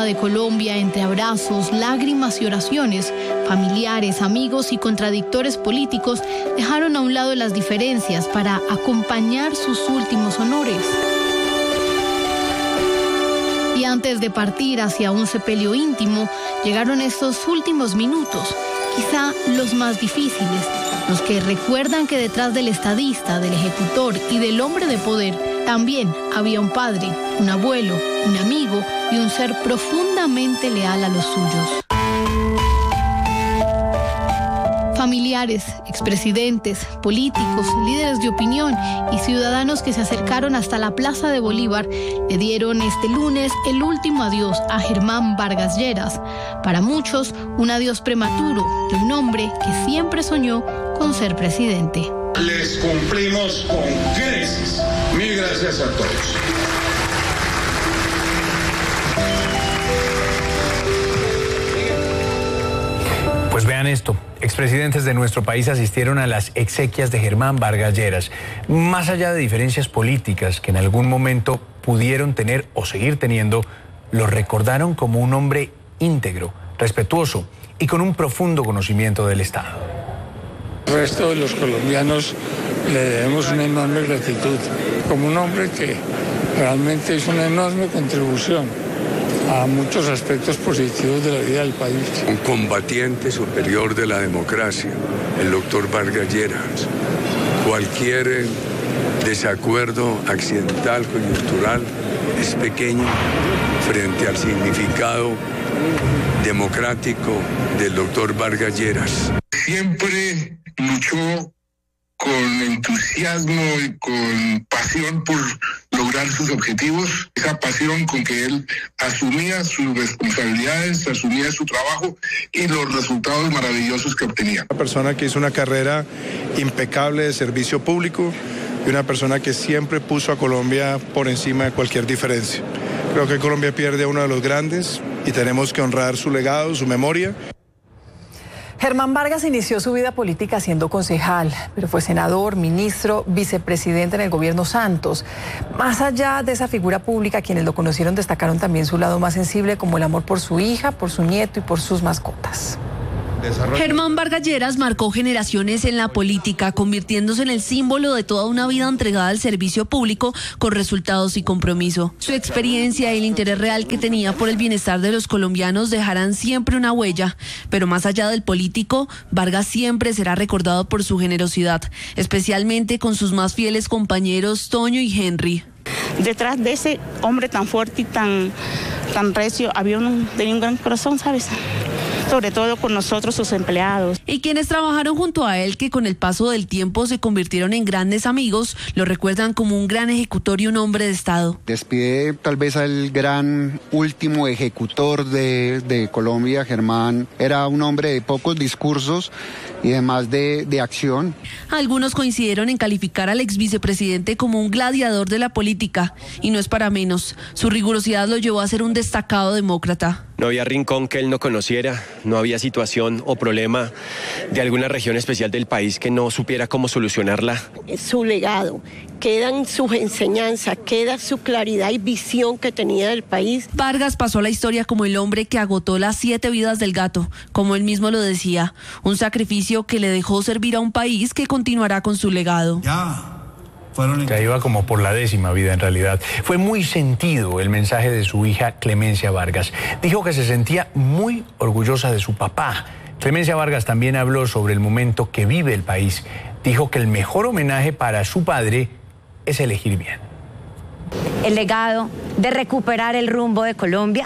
Embajada de Colombia, entre abrazos, lágrimas y oraciones, familiares, amigos y contradictores políticos dejaron a un lado las diferencias para acompañar sus últimos honores. Y antes de partir hacia un sepelio íntimo, llegaron estos últimos minutos, quizá los más difíciles, los que recuerdan que detrás del estadista, del ejecutor y del hombre de poder, también había un padre, un abuelo, un amigo y un ser profundamente leal a los suyos. Familiares, expresidentes, políticos, líderes de opinión y ciudadanos que se acercaron hasta la Plaza de Bolívar le dieron este lunes el último adiós a Germán Vargas Lleras. Para muchos, un adiós prematuro de un hombre que siempre soñó con ser presidente. Les cumplimos con creces. Mil gracias a todos. Pues vean esto, expresidentes de nuestro país asistieron a las exequias de Germán Vargas Lleras. Más allá de diferencias políticas que en algún momento pudieron tener o seguir teniendo, lo recordaron como un hombre íntegro, respetuoso y con un profundo conocimiento del Estado. Al resto de los colombianos le debemos una enorme gratitud, como un hombre que realmente hizo una enorme contribución a muchos aspectos positivos de la vida del país. Un combatiente superior de la democracia, el doctor Vargas Lleras. Cualquier desacuerdo accidental, coyuntural, es pequeño frente al significado democrático del doctor Vargas Lleras. Siempre luchó con entusiasmo y con pasión por lograr sus objetivos, esa pasión con que él asumía sus responsabilidades, asumía su trabajo y los resultados maravillosos que obtenía. Una persona que hizo una carrera impecable de servicio público y una persona que siempre puso a Colombia por encima de cualquier diferencia. Creo que Colombia pierde a uno de los grandes y tenemos que honrar su legado, su memoria. Germán Vargas inició su vida política siendo concejal, pero fue senador, ministro, vicepresidente en el gobierno Santos. Más allá de esa figura pública, quienes lo conocieron destacaron también su lado más sensible, como el amor por su hija, por su nieto y por sus mascotas. Germán Vargas Lleras marcó generaciones en la política, convirtiéndose en el símbolo de toda una vida entregada al servicio público con resultados y compromiso. Su experiencia y el interés real que tenía por el bienestar de los colombianos dejarán siempre una huella, pero más allá del político, Vargas siempre será recordado por su generosidad, especialmente con sus más fieles compañeros Toño y Henry. Detrás de ese hombre tan fuerte y tan recio, tenía un gran corazón, ¿sabes? Sobre todo con nosotros, sus empleados. Y quienes trabajaron junto a él, que con el paso del tiempo se convirtieron en grandes amigos, lo recuerdan como un gran ejecutor y un hombre de Estado. Despide tal vez al gran último ejecutor de Colombia. Germán era un hombre de pocos discursos y además de acción. Algunos coincidieron en calificar al ex vicepresidente como un gladiador de la política, y no es para menos. Su rigurosidad lo llevó a ser un destacado demócrata. No había rincón que él no conociera, no había situación o problema de alguna región especial del país que no supiera cómo solucionarla. Su legado, quedan sus enseñanzas, queda su claridad y visión que tenía del país. Vargas pasó a la historia como el hombre que agotó las 7 vidas del gato, como él mismo lo decía, un sacrificio que le dejó servir a un país que continuará con su legado. Ya iba como por la 10ª vida en realidad. Fue muy sentido el mensaje de su hija Clemencia Vargas. Dijo que se sentía muy orgullosa de su papá. Clemencia Vargas también habló sobre el momento que vive el país. Dijo que el mejor homenaje para su padre es elegir bien. El legado de recuperar el rumbo de Colombia,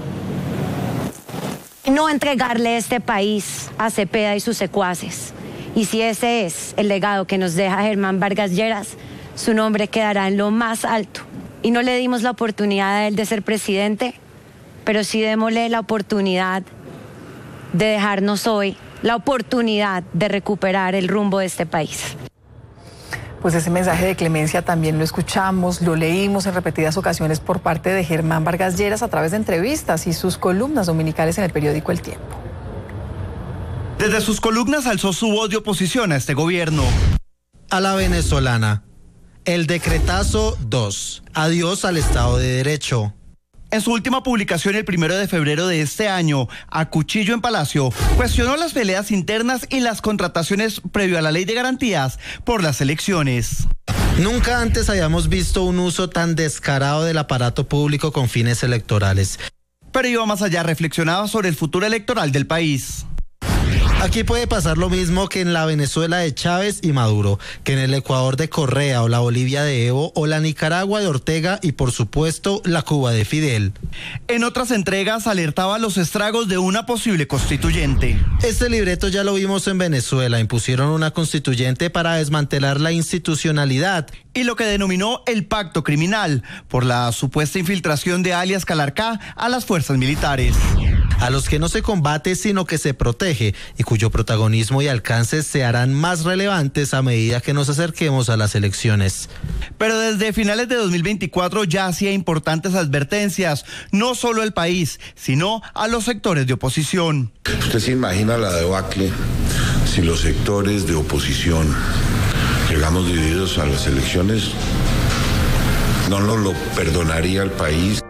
no entregarle este país a Cepeda y sus secuaces. Y si ese es el legado que nos deja Germán Vargas Lleras, su nombre quedará en lo más alto. Y no le dimos la oportunidad a él de ser presidente, pero sí démosle la oportunidad de dejarnos hoy la oportunidad de recuperar el rumbo de este país. Pues ese mensaje de clemencia también lo escuchamos, lo leímos en repetidas ocasiones por parte de Germán Vargas Lleras a través de entrevistas y sus columnas dominicales en el periódico El Tiempo. Desde sus columnas alzó su voz de oposición a este gobierno. A la venezolana. El decretazo 2. Adiós al Estado de Derecho. En su última publicación el 1 de febrero de este año, A Cuchillo en Palacio, cuestionó las peleas internas y las contrataciones previo a la ley de garantías por las elecciones. Nunca antes habíamos visto un uso tan descarado del aparato público con fines electorales. Pero iba más allá, reflexionaba sobre el futuro electoral del país. Aquí puede pasar lo mismo que en la Venezuela de Chávez y Maduro, que en el Ecuador de Correa o la Bolivia de Evo o la Nicaragua de Ortega y por supuesto la Cuba de Fidel. En otras entregas alertaba los estragos de una posible constituyente. Este libreto ya lo vimos en Venezuela, impusieron una constituyente para desmantelar la institucionalidad. Y lo que denominó el pacto criminal por la supuesta infiltración de alias Calarcá a las fuerzas militares. A los que no se combate sino que se protege y cuyo protagonismo y alcance se harán más relevantes a medida que nos acerquemos a las elecciones. Pero desde finales de 2024 ya hacía importantes advertencias, no solo al país, sino a los sectores de oposición. ¿Usted se imagina la debacle si los sectores de oposición llegamos divididos a las elecciones? No nos lo perdonaría el país.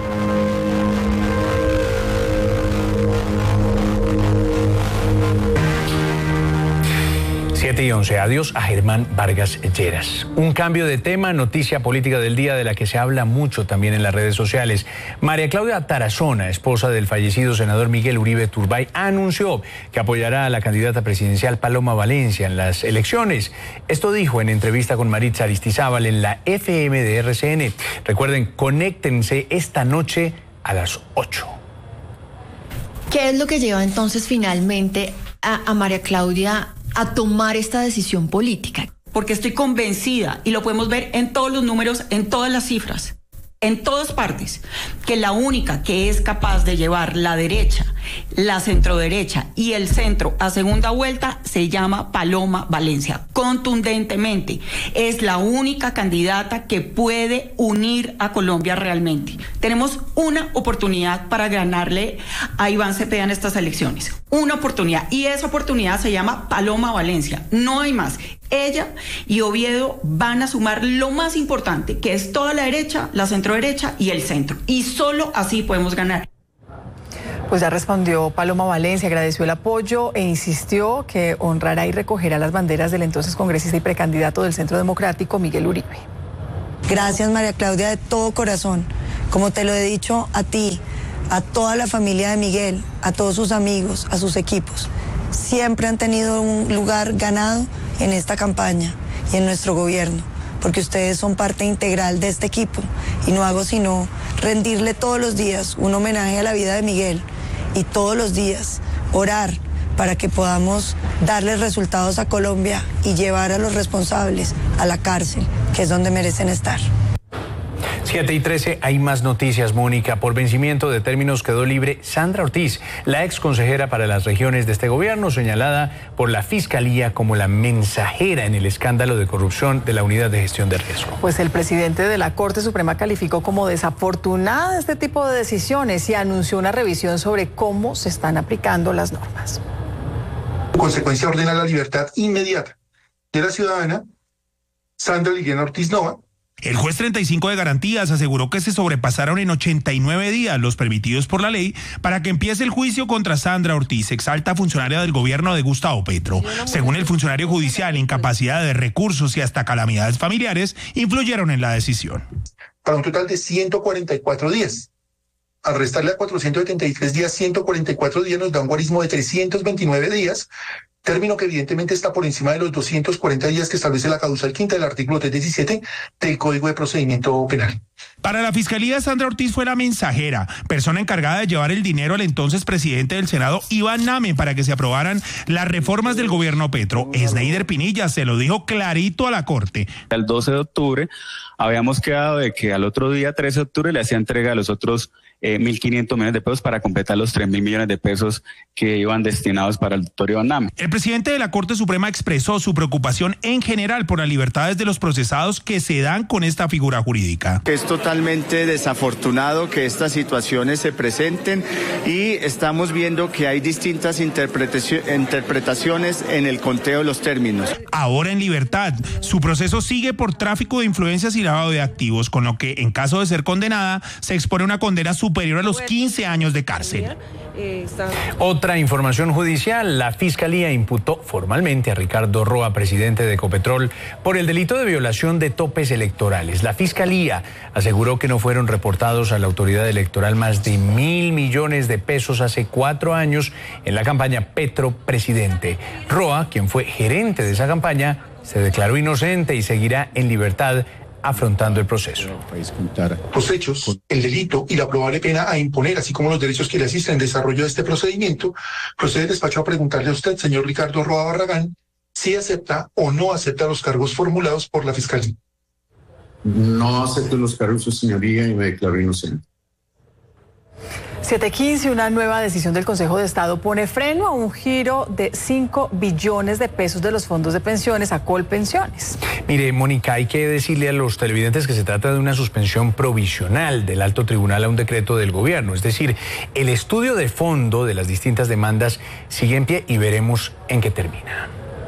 7:11. Adiós a Germán Vargas Lleras. Un cambio de tema, noticia política del día de la que se habla mucho también en las redes sociales. María Claudia Tarazona, esposa del fallecido senador Miguel Uribe Turbay, anunció que apoyará a la candidata presidencial Paloma Valencia en las elecciones. Esto dijo en entrevista con Maritza Aristizábal en la FM de RCN. Recuerden, conéctense esta noche a las 8. ¿Qué es lo que lleva entonces finalmente a María Claudia a tomar esta decisión política? Porque estoy convencida, y lo podemos ver en todos los números, en todas las cifras, en todas partes, que la única que es capaz de llevar la derecha, la centroderecha y el centro a segunda vuelta se llama Paloma Valencia. Contundentemente, es la única candidata que puede unir a Colombia realmente. Tenemos una oportunidad para ganarle a Iván Cepeda en estas elecciones. Una oportunidad, y esa oportunidad se llama Paloma Valencia. No hay más. Ella y Oviedo van a sumar lo más importante, que es toda la derecha, la centroderecha y el centro. Y solo así podemos ganar. Pues ya respondió Paloma Valencia, agradeció el apoyo e insistió que honrará y recogerá las banderas del entonces congresista y precandidato del Centro Democrático, Miguel Uribe. Gracias, María Claudia, de todo corazón. Como te lo he dicho a ti, a toda la familia de Miguel, a todos sus amigos, a sus equipos. Siempre han tenido un lugar ganado en esta campaña y en nuestro gobierno, porque ustedes son parte integral de este equipo y no hago sino rendirle todos los días un homenaje a la vida de Miguel y todos los días orar para que podamos darle resultados a Colombia y llevar a los responsables a la cárcel, que es donde merecen estar. 7:13, hay más noticias, Mónica. Por vencimiento de términos quedó libre Sandra Ortiz, la ex consejera para las regiones de este gobierno, señalada por la Fiscalía como la mensajera en el escándalo de corrupción de la Unidad de Gestión de Riesgo. Pues el presidente de la Corte Suprema calificó como desafortunada este tipo de decisiones y anunció una revisión sobre cómo se están aplicando las normas. En consecuencia, ordena la libertad inmediata de la ciudadana Sandra Liliana Ortiz Nova. El juez 35 de garantías aseguró que se sobrepasaron en 89 días los permitidos por la ley para que empiece el juicio contra Sandra Ortiz, ex alta funcionaria del gobierno de Gustavo Petro. Según el funcionario judicial, incapacidad de recursos y hasta calamidades familiares influyeron en la decisión. Para un total de 144 días. Al restarle a 473 días, 144 días nos da un guarismo de 329 días, término que evidentemente está por encima de los 240 días que establece la causal quinta del artículo 317 del Código de Procedimiento Penal. Para la Fiscalía, Sandra Ortiz fue la mensajera, persona encargada de llevar el dinero al entonces presidente del Senado, Iván Name, para que se aprobaran las reformas del gobierno Petro. Sneider Pinilla se lo dijo clarito a la Corte. El 12 de octubre habíamos quedado de que al otro día, 13 de octubre, le hacía entrega a los otros 1.500 millones de pesos para completar los 3.000 millones de pesos que iban destinados para el doctor Iván Name. El presidente de la Corte Suprema expresó su preocupación en general por las libertades de los procesados que se dan con esta figura jurídica. Es totalmente desafortunado que estas situaciones se presenten y estamos viendo que hay distintas interpretaciones en el conteo de los términos. Ahora en libertad, su proceso sigue por tráfico de influencias y lavado de activos, con lo que en caso de ser condenada se expone una condena superior a los 15 años de cárcel. Otra información judicial, la Fiscalía imputó formalmente a Ricardo Roa, presidente de Ecopetrol, por el delito de violación de topes electorales. La Fiscalía aseguró que no fueron reportados a la autoridad electoral más de 1.000 millones de pesos hace 4 años en la campaña Petro Presidente. Roa, quien fue gerente de esa campaña, se declaró inocente y seguirá en libertad afrontando el proceso. Los hechos, el delito y la probable pena a imponer, así como los derechos que le asisten en el desarrollo de este procedimiento, procede el despacho a preguntarle a usted, señor Ricardo Roa Barragán, si acepta o no acepta los cargos formulados por la Fiscalía. No acepto los cargos, su señoría, y me declaro inocente. 7:15, una nueva decisión del Consejo de Estado pone freno a un giro de 5 billones de pesos de los fondos de pensiones a Colpensiones. Mire, Mónica, hay que decirle a los televidentes que se trata de una suspensión provisional del Alto Tribunal a un decreto del gobierno. Es decir, el estudio de fondo de las distintas demandas sigue en pie y veremos en qué termina.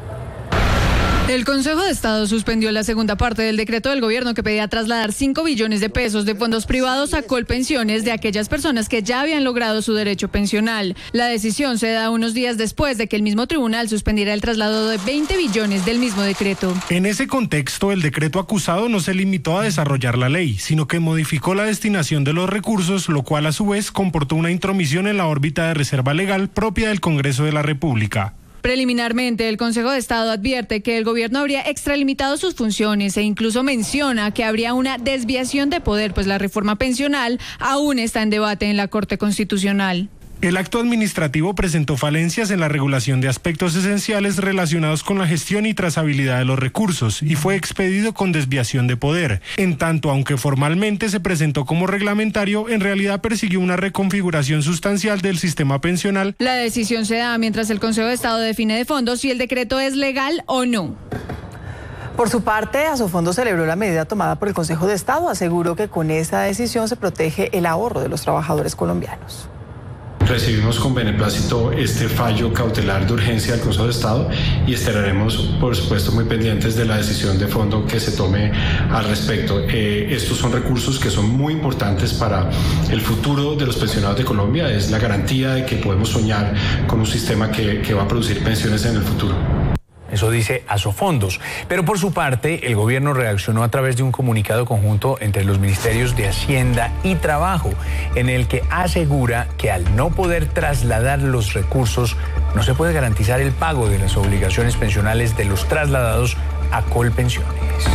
El Consejo de Estado suspendió la segunda parte del decreto del gobierno que pedía trasladar 5 billones de pesos de fondos privados a Colpensiones de aquellas personas que ya habían logrado su derecho pensional. La decisión se da unos días después de que el mismo tribunal suspendiera el traslado de 20 billones del mismo decreto. En ese contexto, el decreto acusado no se limitó a desarrollar la ley, sino que modificó la destinación de los recursos, lo cual a su vez comportó una intromisión en la órbita de reserva legal propia del Congreso de la República. Preliminarmente, el Consejo de Estado advierte que el gobierno habría extralimitado sus funciones e incluso menciona que habría una desviación de poder, pues la reforma pensional aún está en debate en la Corte Constitucional. El acto administrativo presentó falencias en la regulación de aspectos esenciales relacionados con la gestión y trazabilidad de los recursos y fue expedido con desviación de poder. En tanto, aunque formalmente se presentó como reglamentario, en realidad persiguió una reconfiguración sustancial del sistema pensional. La decisión se da mientras el Consejo de Estado define de fondo si el decreto es legal o no. Por su parte, Asofondo celebró la medida tomada por el Consejo de Estado. Aseguró que con esa decisión se protege el ahorro de los trabajadores colombianos. Recibimos con beneplácito este fallo cautelar de urgencia del Consejo de Estado y estaremos, por supuesto, muy pendientes de la decisión de fondo que se tome al respecto. Estos son recursos que son muy importantes para el futuro de los pensionados de Colombia. Es la garantía de que podemos soñar con un sistema que va a producir pensiones en el futuro. Eso dice Asofondos. Pero por su parte, el gobierno reaccionó a través de un comunicado conjunto entre los ministerios de Hacienda y Trabajo, en el que asegura que al no poder trasladar los recursos, no se puede garantizar el pago de las obligaciones pensionales de los trasladados a Colpensiones.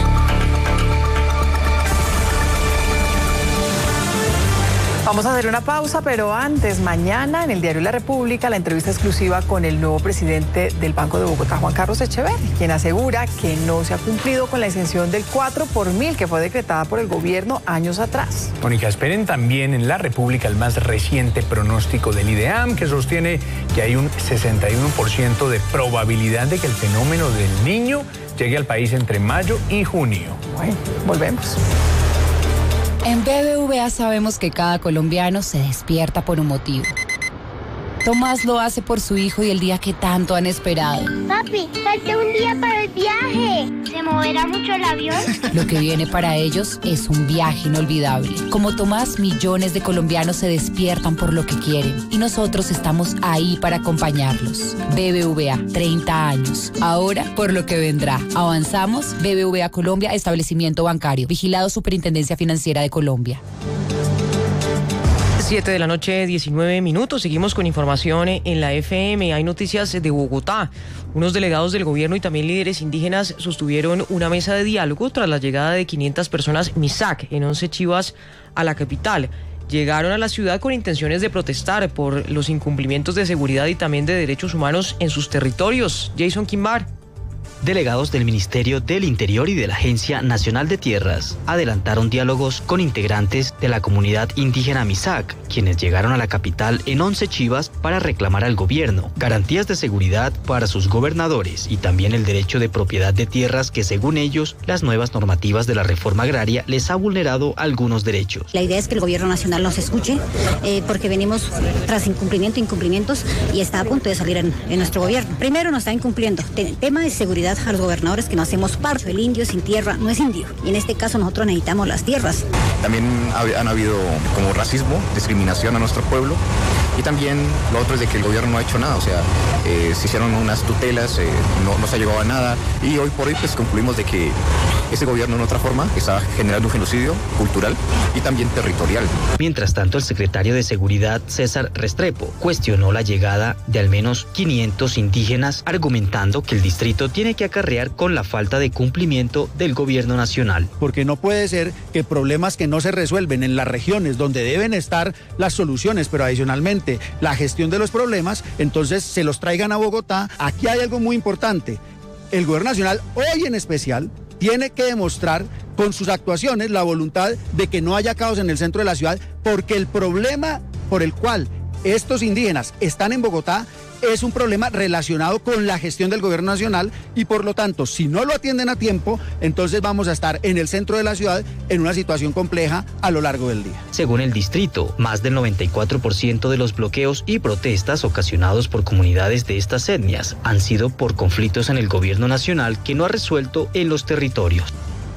Vamos a hacer una pausa, pero antes, mañana en el diario La República, la entrevista exclusiva con el nuevo presidente del Banco de Bogotá, Juan Carlos Echeverri, quien asegura que no se ha cumplido con la exención del 4 por 1000 que fue decretada por el gobierno años atrás. Mónica, esperen también en La República el más reciente pronóstico del IDEAM, que sostiene que hay un 61% de probabilidad de que el fenómeno del Niño llegue al país entre mayo y junio. Bueno, volvemos. En BBVA sabemos que cada colombiano se despierta por un motivo. Tomás lo hace por su hijo y el día que tanto han esperado. Papi, falta un día para el viaje. ¿Se moverá mucho el avión? Lo que viene para ellos es un viaje inolvidable. Como Tomás, millones de colombianos se despiertan por lo que quieren y nosotros estamos ahí para acompañarlos. BBVA, 30 años. Ahora, por lo que vendrá. Avanzamos. BBVA Colombia, establecimiento bancario. Vigilado Superintendencia Financiera de Colombia. 7 de la noche, 19 minutos. Seguimos con información en la FM. Hay noticias de Bogotá. Unos delegados del gobierno y también líderes indígenas sostuvieron una mesa de diálogo tras la llegada de 500 personas MISAC en 11 chivas a la capital. Llegaron a la ciudad con intenciones de protestar por los incumplimientos de seguridad y también de derechos humanos en sus territorios. Jason Quimbar. delegados del Ministerio del Interior y de la Agencia Nacional de Tierras adelantaron diálogos con integrantes de la comunidad indígena Misak, quienes llegaron a la capital en 11 chivas para reclamar al gobierno garantías de seguridad para sus gobernadores y también el derecho de propiedad de tierras que, según ellos, las nuevas normativas de la reforma agraria les ha vulnerado algunos derechos. La idea es que el gobierno nacional nos escuche, porque venimos tras incumplimientos y está a punto de salir en nuestro gobierno. Primero nos está incumpliendo tema de seguridad a los gobernadores, que no hacemos parte. El indio sin tierra no es indio, y en este caso nosotros necesitamos las tierras. También han habido como racismo, discriminación a nuestro pueblo, y también lo otro es de que el gobierno no ha hecho nada, o sea, se hicieron unas tutelas, no se ha llegado a nada, y hoy por hoy pues concluimos de que ese gobierno en otra forma está generando un genocidio cultural y también territorial. Mientras tanto, el secretario de Seguridad, César Restrepo, cuestionó la llegada de al menos 500 indígenas, argumentando que el distrito tiene que acarrear con la falta de cumplimiento del gobierno nacional. Porque no puede ser que problemas que no se resuelven en las regiones donde deben estar las soluciones, pero adicionalmente la gestión de los problemas, entonces se los traigan a Bogotá. Aquí hay algo muy importante. El gobierno nacional, hoy en especial, tiene que demostrar con sus actuaciones la voluntad de que no haya caos en el centro de la ciudad, porque el problema por el cual estos indígenas están en Bogotá es un problema relacionado con la gestión del gobierno nacional, y por lo tanto, si no lo atienden a tiempo, entonces vamos a estar en el centro de la ciudad en una situación compleja a lo largo del día. Según el distrito, más del 94% de los bloqueos y protestas ocasionados por comunidades de estas etnias han sido por conflictos en el gobierno nacional que no ha resuelto en los territorios.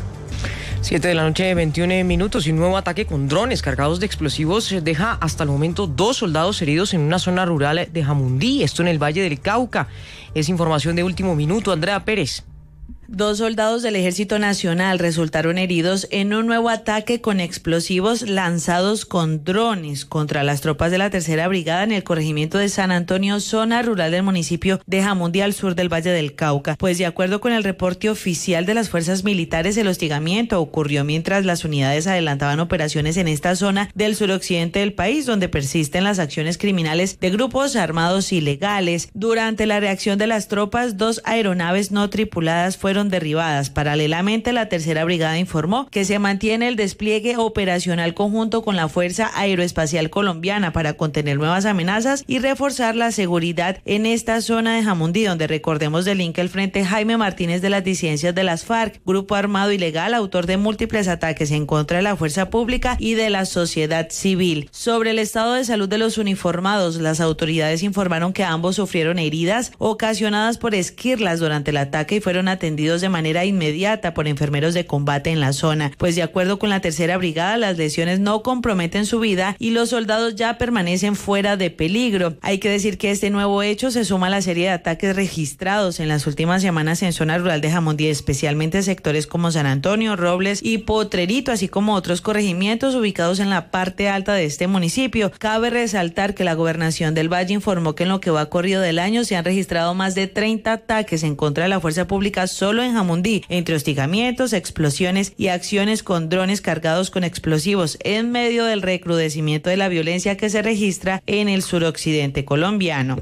7 de la noche, 21 minutos, y un nuevo ataque con drones cargados de explosivos deja hasta el momento 2 soldados heridos en una zona rural de Jamundí, esto en el Valle del Cauca. Es información de último minuto. Andrea Pérez. 2 soldados del Ejército Nacional resultaron heridos en un nuevo ataque con explosivos lanzados con drones contra las tropas de la Tercera Brigada en el corregimiento de San Antonio, zona rural del municipio de Jamundí, al sur del Valle del Cauca. Pues de acuerdo con el reporte oficial de las fuerzas militares, el hostigamiento ocurrió mientras las unidades adelantaban operaciones en esta zona del suroccidente del país, donde persisten las acciones criminales de grupos armados ilegales. Durante la reacción de las tropas, 2 aeronaves no tripuladas fueron derribadas. Paralelamente, la Tercera Brigada informó que se mantiene el despliegue operacional conjunto con la Fuerza Aeroespacial Colombiana para contener nuevas amenazas y reforzar la seguridad en esta zona de Jamundí, donde, recordemos, delinque el Frente Jaime Martínez de las disidencias de las FARC, grupo armado ilegal autor de múltiples ataques en contra de la fuerza pública y de la sociedad civil. Sobre el estado de salud de los uniformados, las autoridades informaron que ambos sufrieron heridas ocasionadas por esquirlas durante el ataque y fueron atendidos de manera inmediata por enfermeros de combate en la zona. Pues de acuerdo con la Tercera Brigada, las lesiones no comprometen su vida y los soldados ya permanecen fuera de peligro. Hay que decir que este nuevo hecho se suma a la serie de ataques registrados en las últimas semanas en zona rural de Jamundí, especialmente sectores como San Antonio, Robles y Potrerito, así como otros corregimientos ubicados en la parte alta de este municipio. Cabe resaltar que la Gobernación del Valle informó que en lo que va corrido del año se han registrado más de 30 ataques en contra de la fuerza pública solo en Jamundí, entre hostigamientos, explosiones y acciones con drones cargados con explosivos, en medio del recrudecimiento de la violencia que se registra en el suroccidente colombiano.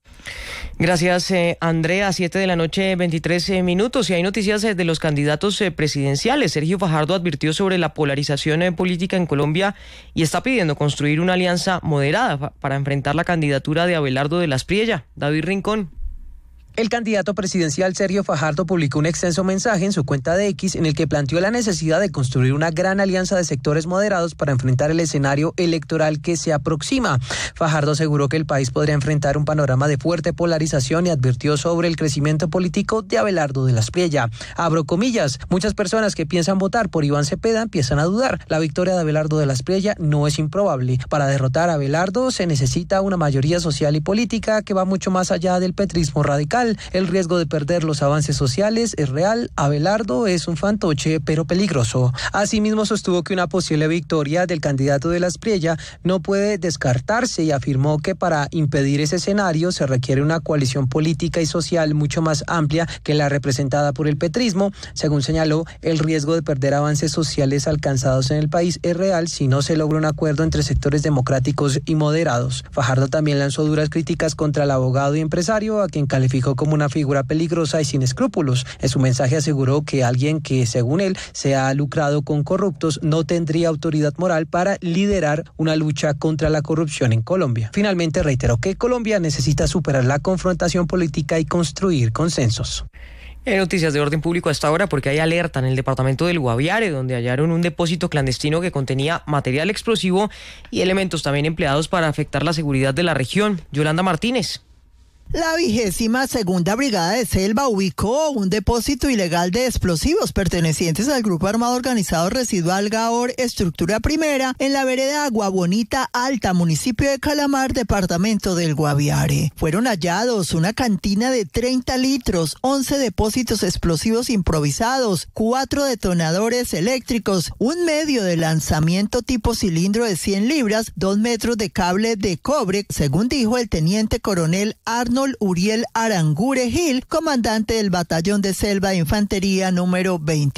Gracias, Andrea. 7 de la noche, 23 minutos. Y hay noticias de los candidatos presidenciales. Sergio Fajardo advirtió sobre la polarización política en Colombia y está pidiendo construir una alianza moderada para enfrentar la candidatura de Abelardo de la Espriella. David Rincón. El candidato presidencial Sergio Fajardo publicó un extenso mensaje en su cuenta de X en el que planteó la necesidad de construir una gran alianza de sectores moderados para enfrentar el escenario electoral que se aproxima. Fajardo aseguró que el país podría enfrentar un panorama de fuerte polarización y advirtió sobre el crecimiento político de Abelardo de la Espriella. Abro comillas, muchas personas que piensan votar por Iván Cepeda empiezan a dudar. La victoria de Abelardo de la Espriella no es improbable. Para derrotar a Abelardo se necesita una mayoría social y política que va mucho más allá del petrismo radical. El riesgo de perder los avances sociales es real. Abelardo es un fantoche, pero peligroso. Asimismo, sostuvo que una posible victoria del candidato de la Espriella no puede descartarse y afirmó que para impedir ese escenario se requiere una coalición política y social mucho más amplia que la representada por el petrismo. Según señaló, el riesgo de perder avances sociales alcanzados en el país es real si no se logra un acuerdo entre sectores democráticos y moderados. Fajardo también lanzó duras críticas contra el abogado y empresario, a quien calificó presentó como una figura peligrosa y sin escrúpulos. En su mensaje aseguró que alguien que, según él, se ha lucrado con corruptos no tendría autoridad moral para liderar una lucha contra la corrupción en Colombia. Finalmente reiteró que Colombia necesita superar la confrontación política y construir consensos. En noticias de orden público a esta hora, porque hay alerta en el departamento del Guaviare, donde hallaron un depósito clandestino que contenía material explosivo y elementos también empleados para afectar la seguridad de la región. Yolanda Martínez. La 22ª Brigada de Selva ubicó un depósito ilegal de explosivos pertenecientes al Grupo Armado Organizado Residual Gaor, estructura primera, en la vereda Agua Bonita Alta, municipio de Calamar, departamento del Guaviare. Fueron hallados una cantina de 30 litros, 11 depósitos explosivos improvisados, 4 detonadores eléctricos, un medio de lanzamiento tipo cilindro de 100 libras, 2 metros de cable de cobre, según dijo el teniente coronel Arnold Uriel Arangure Gil, comandante del Batallón de Selva de Infantería número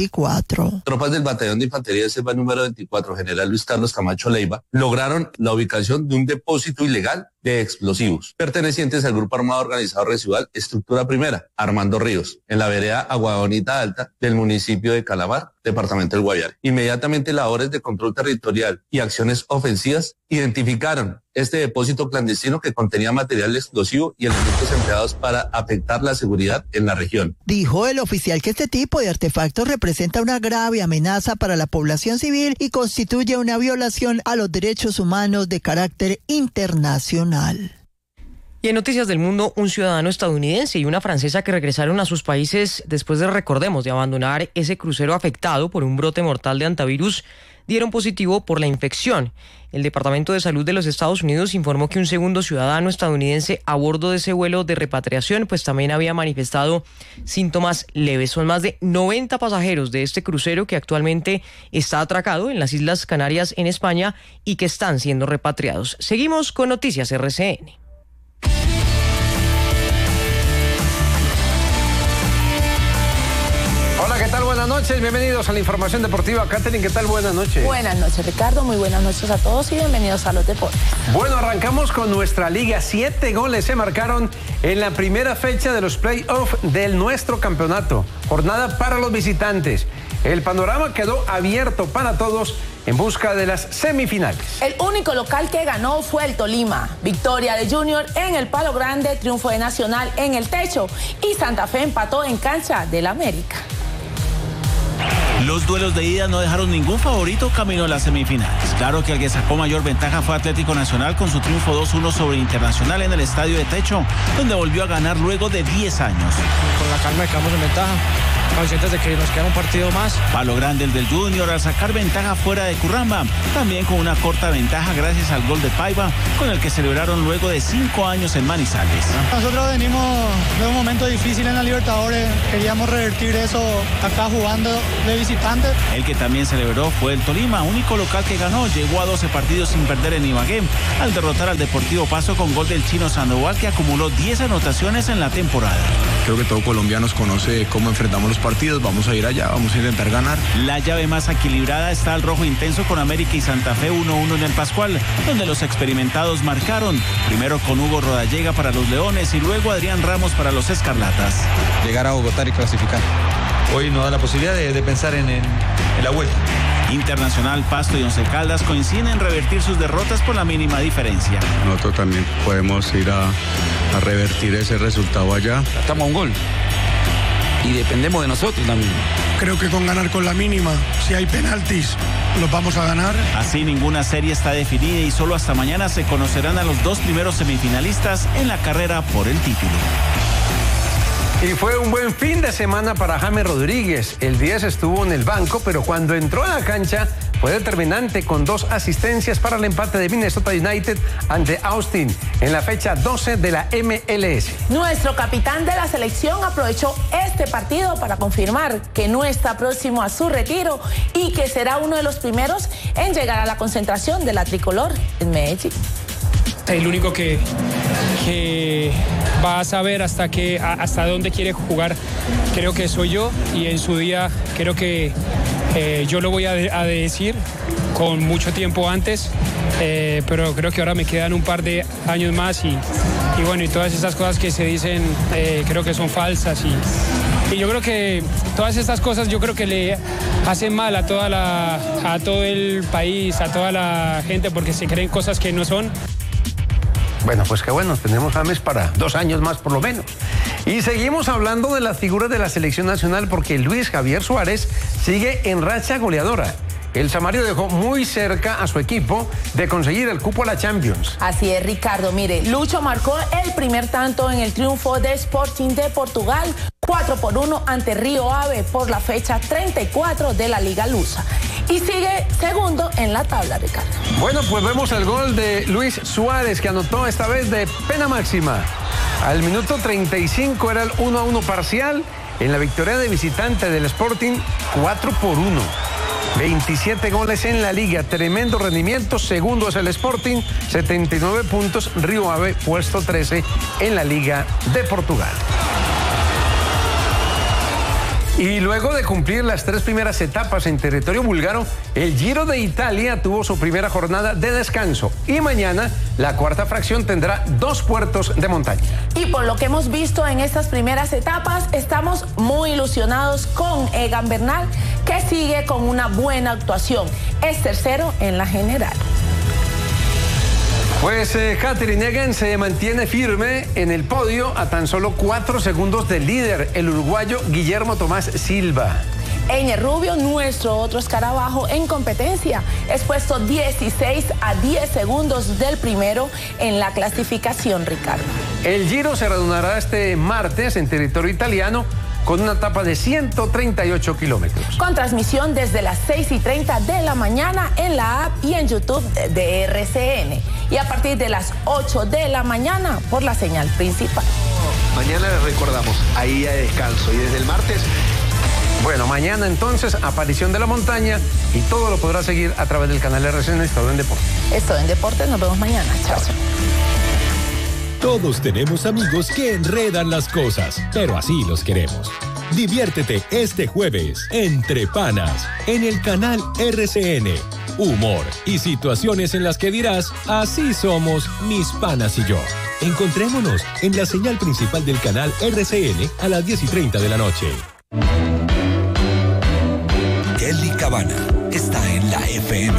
24. Tropas del Batallón de Infantería de Selva número 24, general Luis Carlos Camacho Leiva, lograron la ubicación de un depósito ilegal de explosivos pertenecientes al Grupo Armado Organizado Residual, estructura primera, Armando Ríos, en la vereda Agua Bonita Alta del municipio de Calamar, departamento del Guaviare. Inmediatamente labores de control territorial y acciones ofensivas identificaron este depósito clandestino que contenía material explosivo y elementos empleados para afectar la seguridad en la región. Dijo el oficial que este tipo de artefactos representa una grave amenaza para la población civil y constituye una violación a los derechos humanos de carácter internacional. Y en noticias del mundo, un ciudadano estadounidense y una francesa que regresaron a sus países después de, recordemos, de abandonar ese crucero afectado por un brote mortal de hantavirus, dieron positivo por la infección. El Departamento de Salud de los Estados Unidos informó que un segundo ciudadano estadounidense a bordo de ese vuelo de repatriación pues también había manifestado síntomas leves. Son más de 90 pasajeros de este crucero que actualmente está atracado en las Islas Canarias en España y que están siendo repatriados. Seguimos con Noticias RCN. Hola, ¿qué tal? Buenas noches, bienvenidos a la información deportiva. Katherine, ¿qué tal? Buenas noches. Buenas noches, Ricardo, muy buenas noches a todos y bienvenidos a los deportes. Bueno, arrancamos con nuestra liga. 7 goles se marcaron en la primera fecha de los playoffs del nuestro campeonato. Jornada para los visitantes. El panorama quedó abierto para todos en busca de las semifinales. El único local que ganó fue el Tolima. Victoria de Junior en el Palo Grande, triunfo de Nacional en el Techo y Santa Fe empató en cancha del América. Los duelos de ida no dejaron ningún favorito camino a las semifinales. Claro que el que sacó mayor ventaja fue Atlético Nacional con su triunfo 2-1 sobre Internacional en el Estadio de Techo, donde volvió a ganar luego de 10 años. Con la calma quedamos en ventaja, conscientes de que nos queda un partido más. Palo grande el del Junior al sacar ventaja fuera de Curramba, también con una corta ventaja gracias al gol de Paiva, con el que celebraron luego de 5 años en Manizales. Nosotros venimos de un momento difícil en la Libertadores, queríamos revertir eso acá jugando de visitante. El que también celebró fue el Tolima, único local que ganó, llegó a 12 partidos sin perder en Ibagué, al derrotar al Deportivo Pasto con gol del chino Sandoval, que acumuló 10 anotaciones en la temporada. Creo que todo Colombia nos conoce cómo enfrentamos los partidos, vamos a ir allá, vamos a intentar ganar. La llave más equilibrada está al rojo intenso con América y Santa Fe 1-1 en el Pascual, donde los experimentados marcaron, primero con Hugo Rodallega para los Leones y luego Adrián Ramos para los Escarlatas. Llegar a Bogotá y clasificar. Hoy nos da la posibilidad de pensar en la vuelta. Internacional, Pasto y Once Caldas coinciden en revertir sus derrotas por la mínima diferencia. Nosotros también podemos ir a revertir ese resultado allá. Estamos a un gol y dependemos de nosotros también. Creo que con ganar con la mínima, si hay penaltis, los vamos a ganar. Así ninguna serie está definida y solo hasta mañana se conocerán a los 2 primeros semifinalistas en la carrera por el título. Y fue un buen fin de semana para James Rodríguez. El 10 estuvo en el banco, pero cuando entró a la cancha fue determinante con 2 asistencias para el empate de Minnesota United ante Austin en la fecha 12 de la MLS. Nuestro capitán de la selección aprovechó este partido para confirmar que no está próximo a su retiro y que será uno de los primeros en llegar a la concentración de la tricolor en Medellín. El único que va a saber hasta dónde quiere jugar, creo que soy yo, y en su día creo que yo lo voy a decir con mucho tiempo antes, pero creo que ahora me quedan un par de años más y bueno, y todas estas cosas que se dicen creo que son falsas y yo creo que todas estas cosas yo creo que le hacen mal a todo el país, a toda la gente, porque se creen cosas que no son. Bueno, pues qué bueno, tenemos James para 2 años más por lo menos. Y seguimos hablando de las figuras de la selección nacional porque Luis Javier Suárez sigue en racha goleadora. El Samario dejó muy cerca a su equipo de conseguir el cupo a la Champions. Así es, Ricardo. Mire, Lucho marcó el primer tanto en el triunfo de Sporting de Portugal, 4-1 ante Río Ave por la fecha 34 de la Liga Lusa. Y sigue segundo en la tabla, Ricardo. Bueno, pues vemos el gol de Luis Suárez, que anotó esta vez de pena máxima. Al minuto 35 era el 1-1 parcial en la victoria de visitante del Sporting, 4-1. 27 goles en la liga, tremendo rendimiento. Segundo es el Sporting, 79 puntos. Río Ave, puesto 13 en la Liga de Portugal. Y luego de cumplir las 3 primeras etapas en territorio búlgaro, el Giro de Italia tuvo su primera jornada de descanso. Y mañana, la cuarta fracción tendrá 2 puertos de montaña. Y por lo que hemos visto en estas primeras etapas, estamos muy ilusionados con Egan Bernal, que sigue con una buena actuación. Es tercero en la general. Pues Katrin Egan se mantiene firme en el podio a tan solo 4 segundos del líder, el uruguayo Guillermo Tomás Silva. Eñe Rubio, nuestro otro escarabajo en competencia, es puesto 16 a 10 segundos del primero en la clasificación, Ricardo. El Giro se reanudará este martes en territorio italiano con una etapa de 138 kilómetros. Con transmisión desde las 6:30 de la mañana en la app y en YouTube de RCN. Y a partir de las 8 de la mañana por la señal principal. Mañana les recordamos, ahí hay descanso. Y desde el martes... Bueno, mañana entonces, aparición de la montaña y todo lo podrá seguir a través del canal RCN Estado en Deportes. Estado en Deportes, nos vemos mañana. Chao. Todos tenemos amigos que enredan las cosas, pero así los queremos. Diviértete este jueves, Entre Panas, en el canal RCN. Humor y situaciones en las que dirás, así somos mis panas y yo. Encontrémonos en la señal principal del canal RCN a las 10:30 de la noche. Kelly Cabana está en la FM.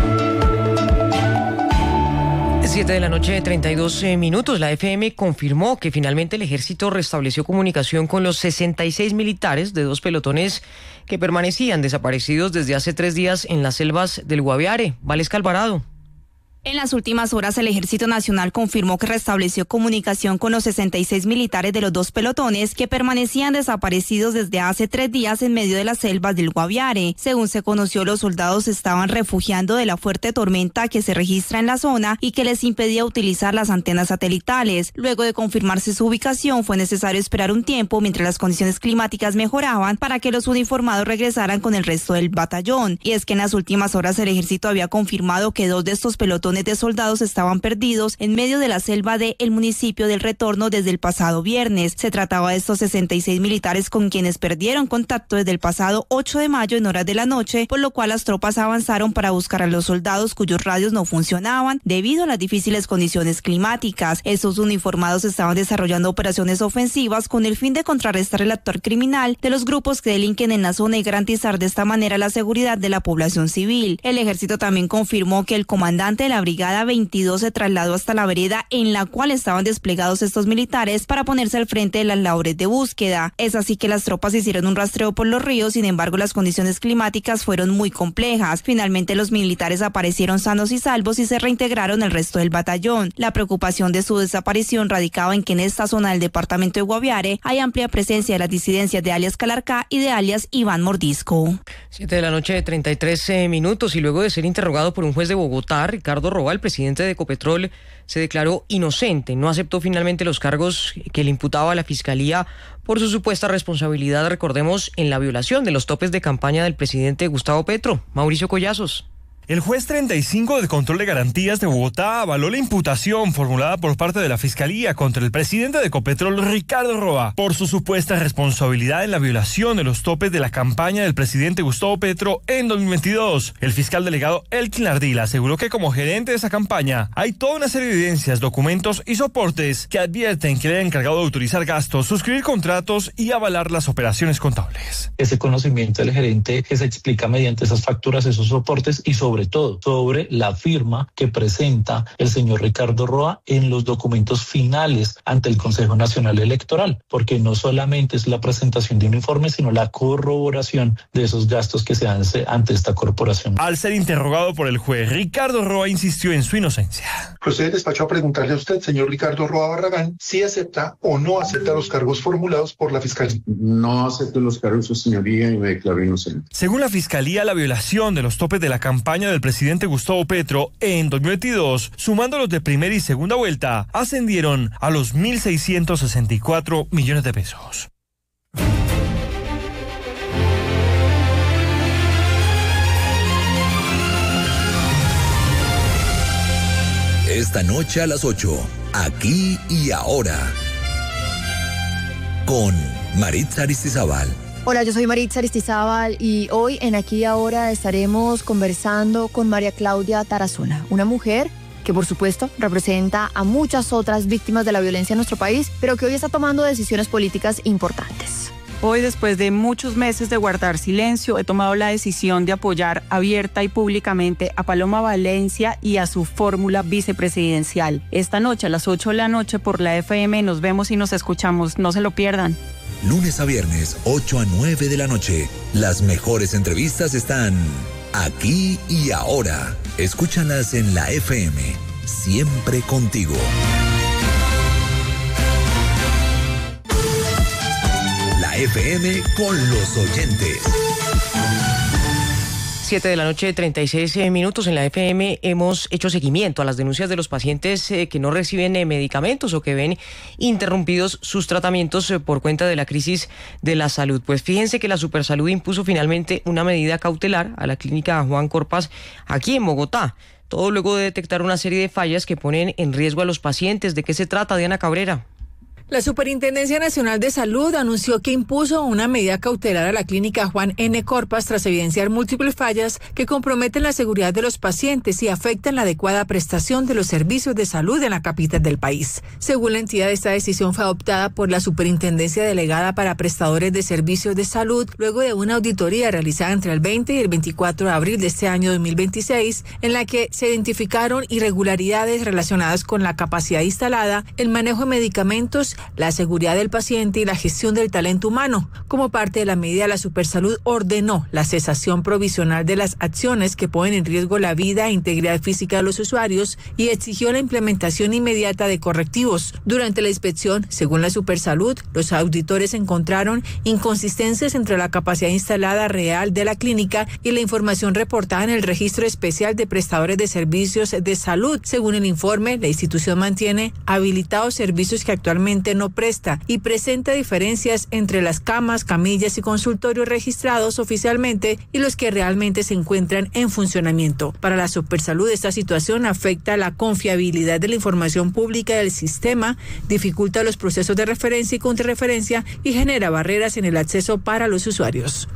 7 de la noche, 32 minutos. La FM confirmó que finalmente el ejército restableció comunicación con los 66 militares de 2 pelotones que permanecían desaparecidos desde hace 3 días en las selvas del Guaviare. Valesca Alvarado. En las últimas horas, el Ejército Nacional confirmó que restableció comunicación con los 66 militares de los 2 pelotones que permanecían desaparecidos desde hace 3 días en medio de las selvas del Guaviare. Según se conoció, los soldados se estaban refugiando de la fuerte tormenta que se registra en la zona y que les impedía utilizar las antenas satelitales. Luego de confirmarse su ubicación, fue necesario esperar un tiempo mientras las condiciones climáticas mejoraban para que los uniformados regresaran con el resto del batallón. Y es que en las últimas horas el Ejército había confirmado que 2 de estos pelotones de soldados estaban perdidos en medio de la selva del municipio del Retorno desde el pasado viernes. Se trataba de estos 66 militares con quienes perdieron contacto desde el pasado 8 de mayo en horas de la noche, por lo cual las tropas avanzaron para buscar a los soldados cuyos radios no funcionaban debido a las difíciles condiciones climáticas. Estos uniformados estaban desarrollando operaciones ofensivas con el fin de contrarrestar el actuar criminal de los grupos que delinquen en la zona y garantizar de esta manera la seguridad de la población civil. El ejército también confirmó que el comandante de la Brigada 22 se trasladó hasta la vereda en la cual estaban desplegados estos militares para ponerse al frente de las labores de búsqueda. Es así que las tropas hicieron un rastreo por los ríos, sin embargo las condiciones climáticas fueron muy complejas. Finalmente los militares aparecieron sanos y salvos y se reintegraron al resto del batallón. La preocupación de su desaparición radicaba en que en esta zona del departamento de Guaviare hay amplia presencia de las disidencias de alias Calarcá y de alias Iván Mordisco. 7 de la noche, 33 minutos, y luego de ser interrogado por un juez de Bogotá, Ricardo Roa, el presidente de Ecopetrol, se declaró inocente. No aceptó finalmente los cargos que le imputaba a la Fiscalía por su supuesta responsabilidad, recordemos, en la violación de los topes de campaña del presidente Gustavo Petro. Mauricio Collazos. El juez 35 del Control de Garantías de Bogotá avaló la imputación formulada por parte de la Fiscalía contra el presidente de Ecopetrol, Ricardo Roa, por su supuesta responsabilidad en la violación de los topes de la campaña del presidente Gustavo Petro en 2022. El fiscal delegado Elkin Lardila aseguró que como gerente de esa campaña hay toda una serie de evidencias, documentos y soportes que advierten que le han encargado de autorizar gastos, suscribir contratos y avalar las operaciones contables. Ese conocimiento del gerente que se explica mediante esas facturas, esos soportes y sobre todo sobre la firma que presenta el señor Ricardo Roa en los documentos finales ante el Consejo Nacional Electoral, porque no solamente es la presentación de un informe, sino la corroboración de esos gastos que se hacen ante esta corporación. Al ser interrogado por el juez, Ricardo Roa insistió en su inocencia. Procede el despacho a preguntarle a usted, señor Ricardo Roa Barragán, si acepta o no acepta los cargos formulados por la Fiscalía. No acepto los cargos, su señoría, y me declaro inocente. Según la Fiscalía, la violación de los topes de la campaña del presidente Gustavo Petro en 2022, sumando los de primera y segunda vuelta, ascendieron a los 1.664 millones de pesos. Esta noche a las 8, Aquí y Ahora, con Maritza Aristizábal. Hola, yo soy Maritza Aristizábal y hoy en Aquí y Ahora estaremos conversando con María Claudia Tarazona, una mujer que por supuesto representa a muchas otras víctimas de la violencia en nuestro país, pero que hoy está tomando decisiones políticas importantes. Hoy, después de muchos meses de guardar silencio, he tomado la decisión de apoyar abierta y públicamente a Paloma Valencia y a su fórmula vicepresidencial. Esta noche a las 8 de la noche por la FM nos vemos y nos escuchamos, no se lo pierdan. Lunes a viernes, 8 a 9 de la noche. Las mejores entrevistas están Aquí y Ahora. Escúchalas en la FM. Siempre contigo. La FM con los oyentes. 7 de la noche, 36 minutos. En la FM hemos hecho seguimiento a las denuncias de los pacientes que no reciben medicamentos o que ven interrumpidos sus tratamientos por cuenta de la crisis de la salud. Pues fíjense que la Supersalud impuso finalmente una medida cautelar a la clínica Juan Corpas aquí en Bogotá. Todo luego de detectar una serie de fallas que ponen en riesgo a los pacientes. ¿De qué se trata, Diana Cabrera? La Superintendencia Nacional de Salud anunció que impuso una medida cautelar a la clínica Juan N. Corpas tras evidenciar múltiples fallas que comprometen la seguridad de los pacientes y afectan la adecuada prestación de los servicios de salud en la capital del país. Según la entidad, esta decisión fue adoptada por la Superintendencia Delegada para Prestadores de Servicios de Salud luego de una auditoría realizada entre el 20 y el 24 de abril de este año 2026, en la que se identificaron irregularidades relacionadas con la capacidad instalada, el manejo de medicamentos, la seguridad del paciente y la gestión del talento humano. Como parte de la medida, la Supersalud ordenó la cesación provisional de las acciones que ponen en riesgo la vida e integridad física de los usuarios y exigió la implementación inmediata de correctivos. Durante la inspección, según la Supersalud, los auditores encontraron inconsistencias entre la capacidad instalada real de la clínica y la información reportada en el Registro Especial de Prestadores de Servicios de Salud. Según el informe, la institución mantiene habilitados servicios que actualmente no presta y presenta diferencias entre las camas, camillas y consultorios registrados oficialmente y los que realmente se encuentran en funcionamiento. Para la Supersalud, esta situación afecta la confiabilidad de la información pública del sistema, dificulta los procesos de referencia y contrarreferencia y genera barreras en el acceso para los usuarios.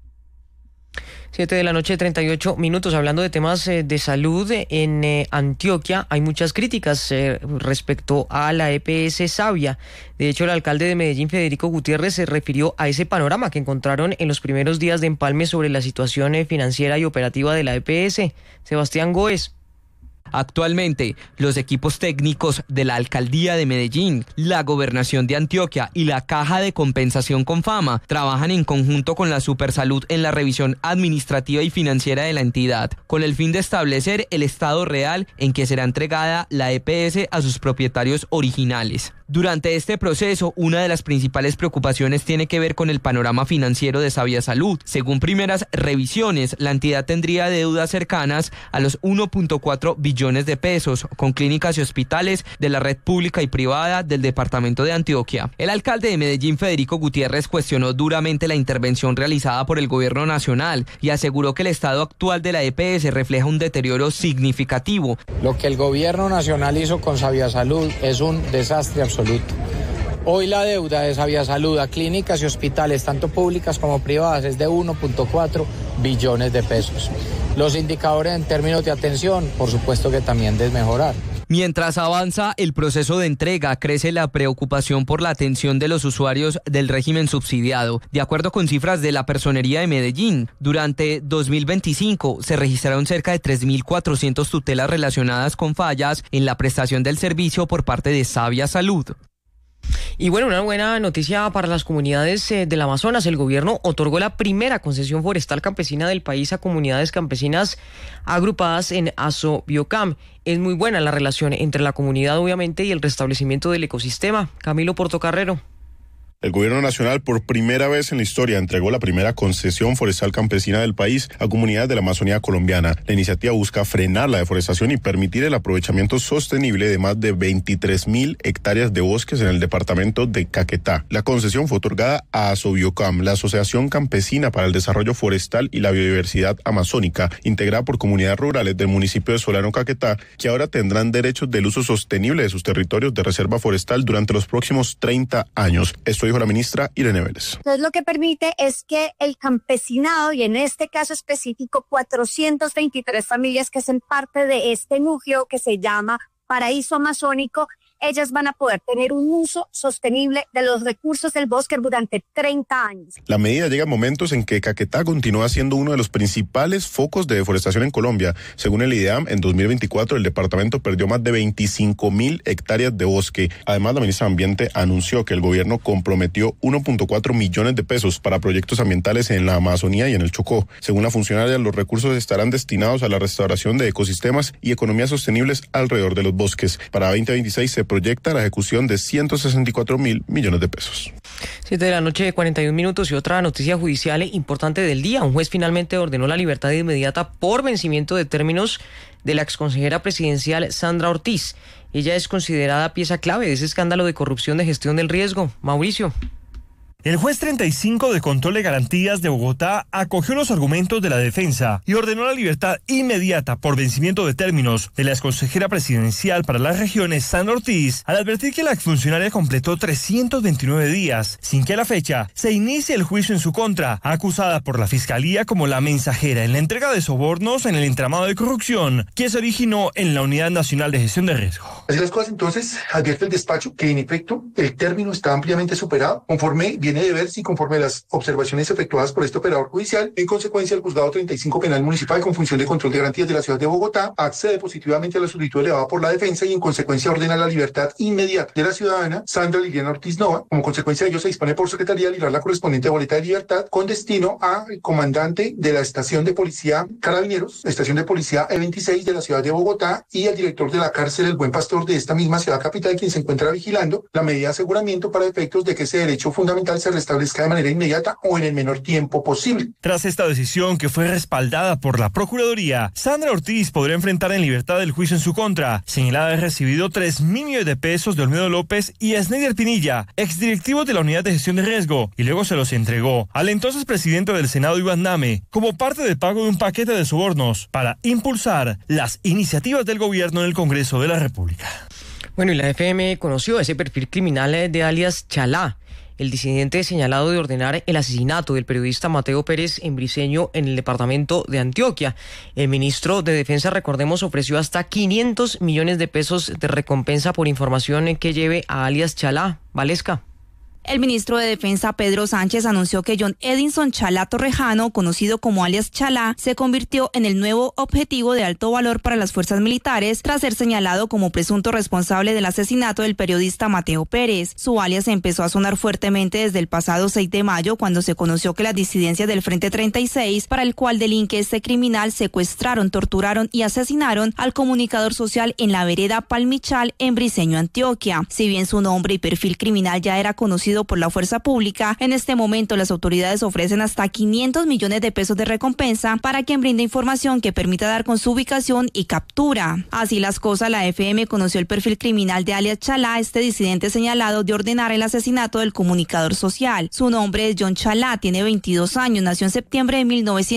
7 de la noche, 38 minutos. Hablando de temas de salud, en Antioquia hay muchas críticas respecto a la EPS Savia. De hecho, el alcalde de Medellín, Federico Gutiérrez, se refirió a ese panorama que encontraron en los primeros días de empalme sobre la situación financiera y operativa de la EPS. Sebastián Góez. Actualmente, los equipos técnicos de la Alcaldía de Medellín, la Gobernación de Antioquia y la Caja de Compensación Confama trabajan en conjunto con la Supersalud en la revisión administrativa y financiera de la entidad, con el fin de establecer el estado real en que será entregada la EPS a sus propietarios originales. Durante este proceso, una de las principales preocupaciones tiene que ver con el panorama financiero de Savia Salud. Según primeras revisiones, la entidad tendría deudas cercanas a los 1.4 billones billones de pesos con clínicas y hospitales de la red pública y privada del departamento de Antioquia. El alcalde de Medellín, Federico Gutiérrez, cuestionó duramente la intervención realizada por el gobierno nacional y aseguró que el estado actual de la EPS refleja un deterioro significativo. Lo que el gobierno nacional hizo con Saviasalud es un desastre absoluto. Hoy la deuda de Saviasalud a clínicas y hospitales, tanto públicas como privadas, es de 1.4 billones de pesos. Los indicadores en términos de atención, por supuesto que también deben mejorar. Mientras avanza el proceso de entrega, crece la preocupación por la atención de los usuarios del régimen subsidiado. De acuerdo con cifras de la Personería de Medellín, durante 2025 se registraron cerca de 3.400 tutelas relacionadas con fallas en la prestación del servicio por parte de Saviasalud. Y bueno, una buena noticia para las comunidades del Amazonas. El gobierno otorgó la primera concesión forestal campesina del país a comunidades campesinas agrupadas en Asobiocam. Es muy buena la relación entre la comunidad, obviamente, y el restablecimiento del ecosistema. Camilo Portocarrero. El gobierno nacional por primera vez en la historia entregó la primera concesión forestal campesina del país a comunidades de la Amazonía colombiana. La iniciativa busca frenar la deforestación y permitir el aprovechamiento sostenible de más de 23.000 hectáreas de bosques en el departamento de Caquetá. La concesión fue otorgada a Asobiocam, la Asociación Campesina para el Desarrollo Forestal y la Biodiversidad Amazónica, integrada por comunidades rurales del municipio de Solano, Caquetá, que ahora tendrán derechos del uso sostenible de sus territorios de reserva forestal durante los próximos 30 años. Esto dijo la ministra Irene Vélez. Entonces lo que permite es que el campesinado, y en este caso específico 423 familias que hacen parte de este núcleo que se llama Paraíso Amazónico, ellas van a poder tener un uso sostenible de los recursos del bosque durante 30 años. La medida llega en momentos en que Caquetá continúa siendo uno de los principales focos de deforestación en Colombia. Según el IDEAM, en 2024 el departamento perdió más de 25.000 hectáreas de bosque. Además, la ministra de Ambiente anunció que el gobierno comprometió 1.4 millones de pesos para proyectos ambientales en la Amazonía y en el Chocó. Según la funcionaria, los recursos estarán destinados a la restauración de ecosistemas y economías sostenibles alrededor de los bosques. Para 2026 se proyecta la ejecución de 164.000 millones de pesos. 7:41 p.m. y otra noticia judicial importante del día. Un juez finalmente ordenó la libertad inmediata por vencimiento de términos de la exconsejera presidencial Sandra Ortiz. Ella es considerada pieza clave de ese escándalo de corrupción de gestión del riesgo. Mauricio. El juez 35 de Control de Garantías de Bogotá acogió los argumentos de la defensa y ordenó la libertad inmediata por vencimiento de términos de la exconsejera presidencial para las regiones, Sandra Ortiz, al advertir que la exfuncionaria completó 329 días sin que a la fecha se inicie el juicio en su contra, acusada por la Fiscalía como la mensajera en la entrega de sobornos en el entramado de corrupción que se originó en la Unidad Nacional de Gestión de Riesgo. Así las cosas, entonces, advierte el despacho que en efecto el término está ampliamente superado, conforme viene de ver si conforme a las observaciones efectuadas por este operador judicial. En consecuencia, el Juzgado 35 Penal Municipal con función de control de garantías de la ciudad de Bogotá accede positivamente a la solicitud elevada por la defensa y en consecuencia ordena la libertad inmediata de la ciudadana Sandra Liliana Ortiz Nova. Como consecuencia de ello se dispone por secretaría a librar la correspondiente boleta de libertad con destino a comandante de la estación de policía Carabineros, estación de policía E26 de la ciudad de Bogotá y al director de la cárcel El Buen Pastor de esta misma ciudad capital, quien se encuentra vigilando la medida de aseguramiento para efectos de que ese derecho fundamental se restablezca de manera inmediata o en el menor tiempo posible. Tras esta decisión, que fue respaldada por la Procuraduría, Sandra Ortiz podrá enfrentar en libertad el juicio en su contra, señalada de haber recibido 3.000 millones de pesos de Olmedo López y Esneider Pinilla, exdirectivos de la Unidad de Gestión de Riesgo, y luego se los entregó al entonces presidente del Senado, Iván Name, como parte del pago de un paquete de sobornos para impulsar las iniciativas del gobierno en el Congreso de la República. Bueno, y la FM conoció ese perfil criminal de alias Chalá, el disidente señalado de ordenar el asesinato del periodista Mateo Pérez en Briceño en el departamento de Antioquia. El ministro de Defensa, recordemos, ofreció hasta 500 millones de pesos de recompensa por información que lleve a alias Chalá. Valesca. El ministro de Defensa, Pedro Sánchez, anunció que John Edinson Chalá Torrejano, conocido como alias Chalá, se convirtió en el nuevo objetivo de alto valor para las fuerzas militares tras ser señalado como presunto responsable del asesinato del periodista Mateo Pérez. Su alias empezó a sonar fuertemente desde el pasado 6 de mayo, cuando se conoció que las disidencias del Frente 36, para el cual delinque este criminal, secuestraron, torturaron y asesinaron al comunicador social en la vereda Palmichal, en Briceño, Antioquia. Si bien su nombre y perfil criminal ya era conocido producido por la fuerza pública. En este momento, las autoridades ofrecen hasta 500 millones de pesos de recompensa para quien brinde información que permita dar con su ubicación y captura. Así las cosas, la FM conoció el perfil criminal de alias Chalá, este disidente señalado de ordenar el asesinato del comunicador social. Su nombre es John Chalá, tiene 22 años, nació en septiembre de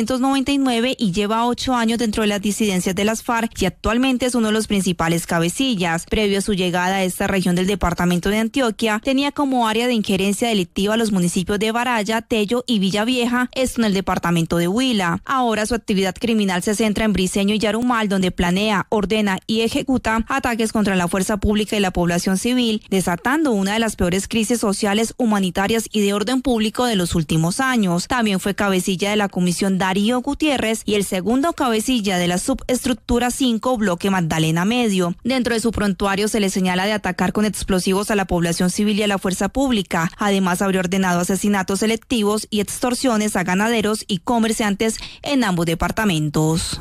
1999 y lleva 8 años dentro de las disidencias de las FARC y actualmente es uno de los principales cabecillas. Previo a su llegada a esta región del departamento de Antioquia, tenía como área de injerencia delictiva los municipios de Baraya, Tello y Villavieja, esto en el departamento de Huila. Ahora su actividad criminal se centra en Briceño y Yarumal, donde planea, ordena y ejecuta ataques contra la fuerza pública y la población civil, desatando una de las peores crisis sociales, humanitarias y de orden público de los últimos años. También fue cabecilla de la comisión Darío Gutiérrez y el segundo cabecilla de la subestructura 5, bloque Magdalena Medio. Dentro de su prontuario se le señala de atacar con explosivos a la población civil y a la fuerza pública. Además, habría ordenado asesinatos selectivos y extorsiones a ganaderos y comerciantes en ambos departamentos.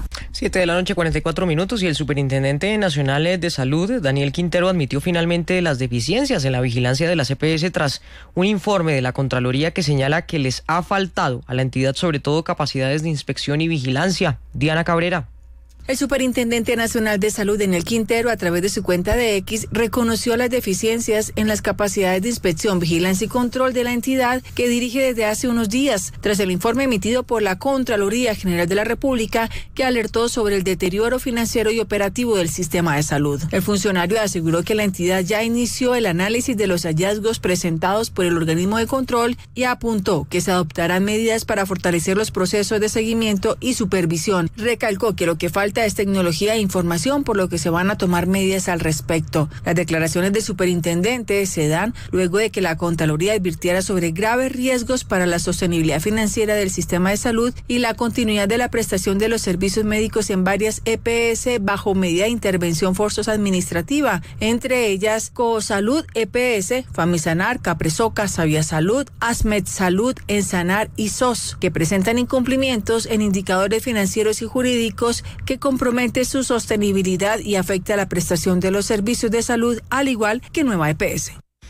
7:44 p.m. y el superintendente nacional de salud, Daniel Quintero, admitió finalmente las deficiencias en la vigilancia de las EPS tras un informe de la Contraloría que señala que les ha faltado a la entidad sobre todo capacidades de inspección y vigilancia. Diana Cabrera. El superintendente nacional de salud, Daniel Quintero, a través de su cuenta de X, reconoció las deficiencias en las capacidades de inspección, vigilancia y control de la entidad que dirige desde hace unos días, tras el informe emitido por la Contraloría General de la República, que alertó sobre el deterioro financiero y operativo del sistema de salud. El funcionario aseguró que la entidad ya inició el análisis de los hallazgos presentados por el organismo de control y apuntó que se adoptarán medidas para fortalecer los procesos de seguimiento y supervisión. Recalcó que lo que falta es tecnología e información, por lo que se van a tomar medidas al respecto. Las declaraciones del superintendente se dan luego de que la Contraloría advirtiera sobre graves riesgos para la sostenibilidad financiera del sistema de salud y la continuidad de la prestación de los servicios médicos en varias EPS bajo medida de intervención forzosa administrativa, entre ellas Cosalud EPS, Famisanar, Capresoca, Sabia Salud, Asmed Salud, Ensanar y SOS, que presentan incumplimientos en indicadores financieros y jurídicos que compromete su sostenibilidad y afecta la prestación de los servicios de salud, al igual que Nueva EPS.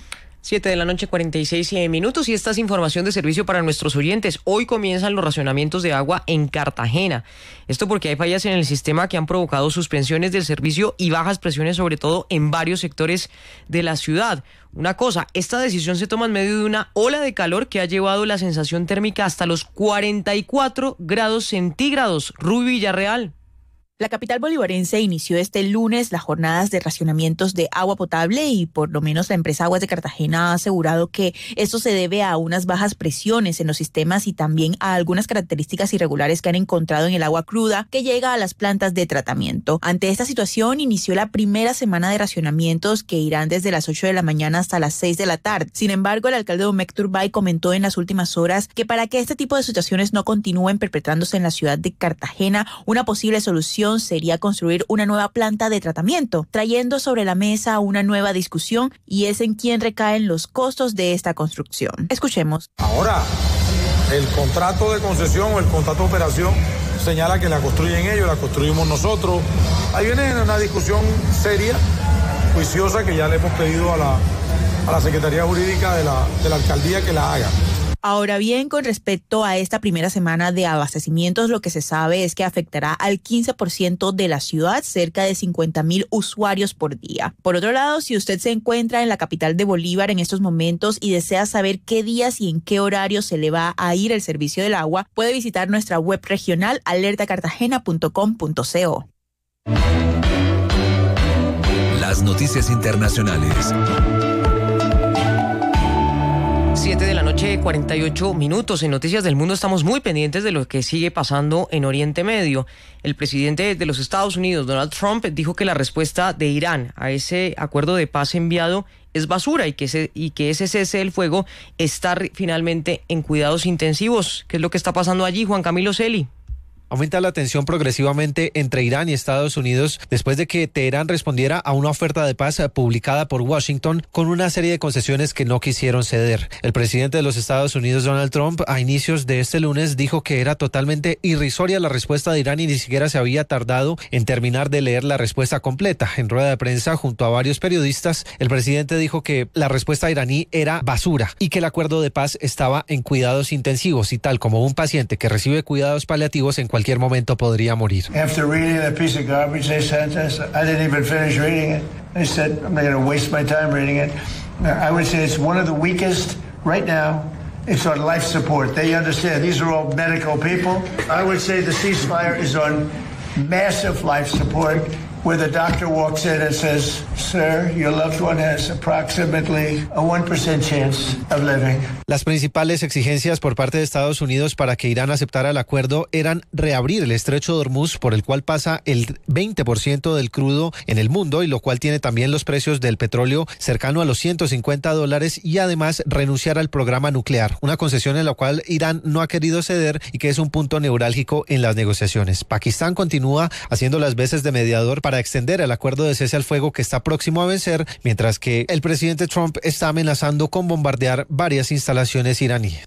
7:46 p.m. y esta es información de servicio para nuestros oyentes. Hoy comienzan los racionamientos de agua en Cartagena. Esto porque hay fallas en el sistema que han provocado suspensiones del servicio y bajas presiones, sobre todo en varios sectores de la ciudad. Una cosa, esta decisión se toma en medio de una ola de calor que ha llevado la sensación térmica hasta los 44 grados centígrados. Ruby Villarreal. La capital bolivarense inició este lunes las jornadas de racionamientos de agua potable y por lo menos la empresa Aguas de Cartagena ha asegurado que esto se debe a unas bajas presiones en los sistemas y también a algunas características irregulares que han encontrado en el agua cruda que llega a las plantas de tratamiento. Ante esta situación inició la primera semana de racionamientos que irán desde las 8 de la mañana hasta las 6 de la tarde. Sin embargo, el alcalde Domecq Turbay comentó en las últimas horas que para que este tipo de situaciones no continúen perpetrándose en la ciudad de Cartagena, una posible solución sería construir una nueva planta de tratamiento, trayendo sobre la mesa una nueva discusión y es en quién recaen los costos de esta construcción. Escuchemos. Ahora, el contrato de concesión o el contrato de operación señala que la construyen ellos, la construimos nosotros. Ahí viene una discusión seria, juiciosa, que ya le hemos pedido a la Secretaría Jurídica de la Alcaldía que la haga. Ahora bien, con respecto a esta primera semana de abastecimientos, lo que se sabe es que afectará al 15% de la ciudad, cerca de 50,000 usuarios por día. Por otro lado, si usted se encuentra en la capital de Bolívar en estos momentos y desea saber qué días y en qué horario se le va a ir el servicio del agua, puede visitar nuestra web regional alertacartagena.com.co. Las noticias internacionales. 7:48 p.m. En Noticias del Mundo estamos muy pendientes de lo que sigue pasando en Oriente Medio. El presidente de los Estados Unidos, Donald Trump, dijo que la respuesta de Irán a ese acuerdo de paz enviado es basura y que ese cese del fuego está finalmente en cuidados intensivos. ¿Qué es lo que está pasando allí, Juan Camilo Celi? aumenta la tensión progresivamente entre Irán y Estados Unidos después de que Teherán respondiera a una oferta de paz publicada por Washington con una serie de concesiones que no quisieron ceder. El presidente de los Estados Unidos, Donald Trump, a inicios de este lunes dijo que era totalmente irrisoria la respuesta de Irán y ni siquiera se había tardado en terminar de leer la respuesta completa. En rueda de prensa junto a varios periodistas, el presidente dijo que la respuesta iraní era basura y que el acuerdo de paz estaba en cuidados intensivos y tal como un paciente que recibe cuidados paliativos en cualquier momento podría morir. After reading that piece of garbage they sent us, I didn't even finish reading it. I said, I'm not going to waste my time reading it. I would say it's one of the weakest right now. It's on life support. They understand. These are all medical people. I would say the ceasefire is on massive life support, where the doctor walks in and says, sir, your loved one has approximately a 1% chance of living. Las principales exigencias por parte de Estados Unidos para que Irán aceptara el acuerdo eran reabrir el estrecho de Hormuz, por el cual pasa el 20% del crudo en el mundo y lo cual tiene también los precios del petróleo cercano a los $150 y además renunciar al programa nuclear, una concesión en la cual Irán no ha querido ceder y que es un punto neurálgico en las negociaciones. Pakistán continúa haciendo las veces de mediador para extender el acuerdo de cese al fuego que está próximo a vencer, mientras que el presidente Trump está amenazando con bombardear varias instalaciones iraníes.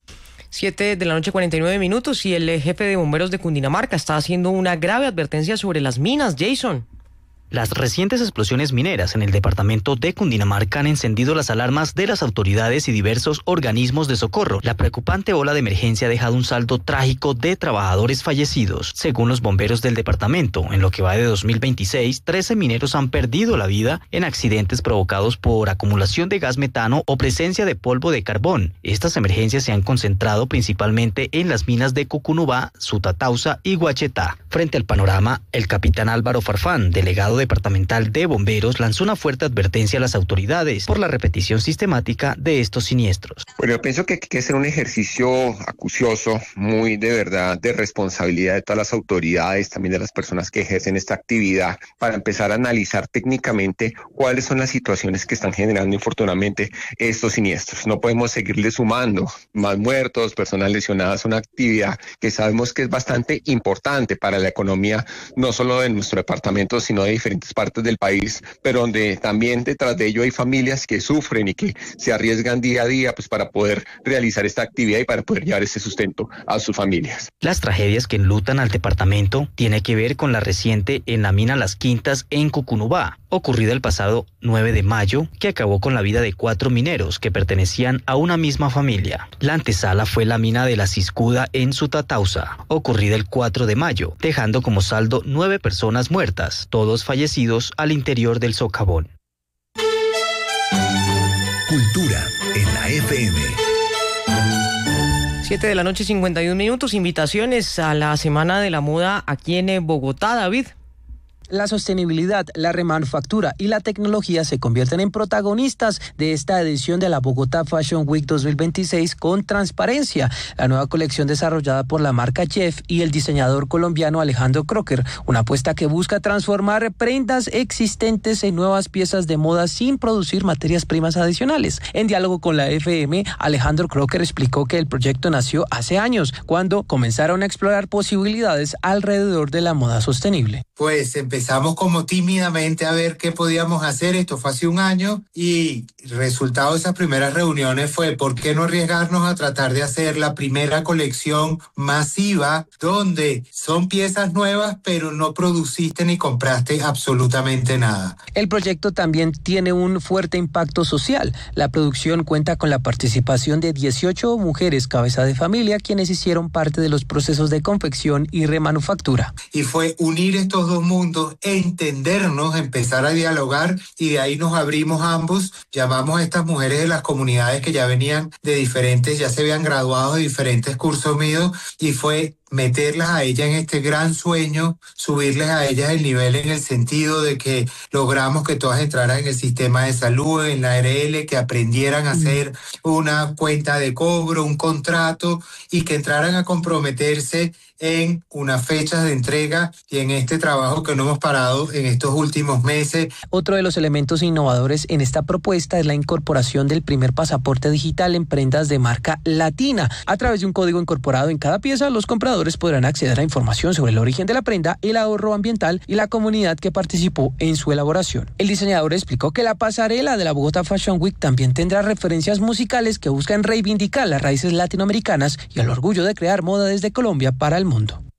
7:49 y el jefe de bomberos de Cundinamarca está haciendo una grave advertencia sobre las minas. Jason. Las recientes explosiones mineras en el departamento de Cundinamarca han encendido las alarmas de las autoridades y diversos organismos de socorro. La preocupante ola de emergencia ha dejado un saldo trágico de trabajadores fallecidos. Según los bomberos del departamento, en lo que va de 2026, 13 mineros han perdido la vida en accidentes provocados por acumulación de gas metano o presencia de polvo de carbón. Estas emergencias se han concentrado principalmente en las minas de Cucunubá, Sutatausa y Guachetá. Frente al panorama, el capitán Álvaro Farfán, delegado departamental de bomberos, lanzó una fuerte advertencia a las autoridades por la repetición sistemática de estos siniestros. Bueno, yo pienso que hay que hacer un ejercicio acucioso, muy de verdad, de responsabilidad de todas las autoridades, también de las personas que ejercen esta actividad, para empezar a analizar técnicamente cuáles son las situaciones que están generando infortunadamente estos siniestros. No podemos seguirle sumando más muertos, personas lesionadas, una actividad que sabemos que es bastante importante para la economía, no solo de nuestro departamento, sino de diferentes partes del país, pero donde también detrás de ello hay familias que sufren y que se arriesgan día a día pues para poder realizar esta actividad y para poder llevar ese sustento a sus familias. Las tragedias que enlutan al departamento tienen que ver con la reciente en la mina Las Quintas en Cucunubá, ocurrida el pasado 9 de mayo, que acabó con la vida de 4 mineros que pertenecían a una misma familia. La antesala fue la mina de la Ciscuda en Sutatausa, ocurrida el 4 de mayo, dejando como saldo 9 personas muertas, todos fallecidos al interior del socavón. Cultura en la FM. 7:51. Invitaciones a la Semana de la Moda aquí en Bogotá, David. La sostenibilidad, la remanufactura y la tecnología se convierten en protagonistas de esta edición de la Bogotá Fashion Week 2026 con transparencia. La nueva colección desarrollada por la marca Chef y el diseñador colombiano Alejandro Crocker, una apuesta que busca transformar prendas existentes en nuevas piezas de moda sin producir materias primas adicionales. En diálogo con la FM, Alejandro Crocker explicó que el proyecto nació hace años, cuando comenzaron a explorar posibilidades alrededor de la moda sostenible. Pues empezamos como tímidamente a ver qué podíamos hacer, esto fue hace un año, y el resultado de esas primeras reuniones fue ¿por qué no arriesgarnos a tratar de hacer la primera colección masiva donde son piezas nuevas pero no produciste ni compraste absolutamente nada? El proyecto también tiene un fuerte impacto social. La producción cuenta con la participación de 18 mujeres cabeza de familia quienes hicieron parte de los procesos de confección y remanufactura. Y fue unir estos dos mundos, entendernos, empezar a dialogar, y de ahí nos abrimos ambos, llamamos a estas mujeres de las comunidades que ya venían de diferentes, ya se habían graduado de diferentes cursos míos, y fue meterlas a ellas en este gran sueño, subirles a ellas el nivel en el sentido de que logramos que todas entraran en el sistema de salud, en la ARL, que aprendieran a hacer una cuenta de cobro, un contrato, y que entraran a comprometerse en unas fechas de entrega y en este trabajo que no hemos parado en estos últimos meses. Otro de los elementos innovadores en esta propuesta es la incorporación del primer pasaporte digital en prendas de marca latina. A través de un código incorporado en cada pieza, los compradores diseñadores podrán acceder a información sobre el origen de la prenda, el ahorro ambiental y la comunidad que participó en su elaboración. El diseñador explicó que la pasarela de la Bogotá Fashion Week también tendrá referencias musicales que buscan reivindicar las raíces latinoamericanas y el orgullo de crear moda desde Colombia para el mundo.